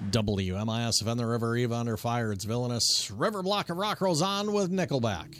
WMISFM, the River Eve under fire. It's Villainous. River Block of Rock rolls on with Nickelback.